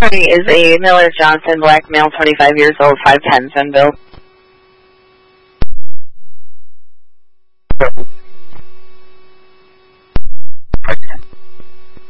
attorney is a Miller Johnson, black male, 25 years old, 5'10", Sun build.